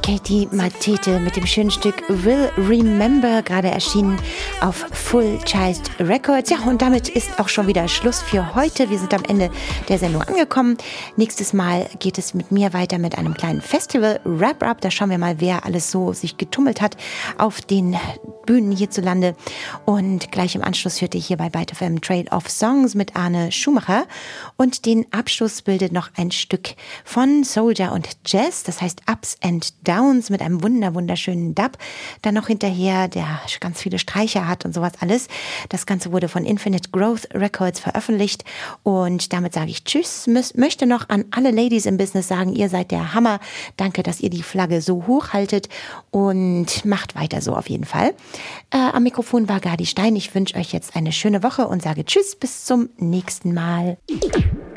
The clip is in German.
Katie Matete mit dem schönen Stück Will Remember, gerade erschienen auf Full Child Records. Ja, und damit ist auch schon wieder Schluss für heute. Wir sind am Ende der Sendung angekommen. Nächstes Mal geht es mit mir weiter mit einem kleinen Festival-Wrap-Up. Da schauen wir mal, wer alles so sich getummelt hat auf den Bühnen hierzulande. Und gleich im Anschluss hörte ich hier bei Byte FM Trail of Songs mit Arne Schumacher. Und den Abschluss bildet noch ein Stück von Soldier und Jazz, das heißt Ups and Downs mit einem wunderschönen Dub. Dann noch hinterher, der ganz viele Streicher hat und sowas alles. Das Ganze wurde von Infinite Growth Records veröffentlicht. Und damit sage ich Tschüss. Möchte noch an alle Ladies im Business sagen, ihr seid der Hammer. Danke, dass ihr die Flagge so hoch haltet und macht weiter so auf jeden Fall. Am Mikrofon war Gadi Stein. Ich wünsche euch jetzt eine schöne Woche und sage Tschüss, bis zum nächsten Mal.